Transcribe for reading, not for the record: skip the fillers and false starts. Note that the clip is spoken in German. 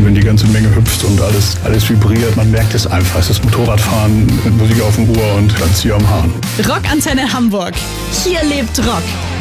wenn die ganze Menge hüpft und alles vibriert. Man merkt es einfach. Es ist Motorradfahren mit Musik auf dem Ohr und ganz hier am Hahn. Rockantenne Hamburg. Hier lebt Rock.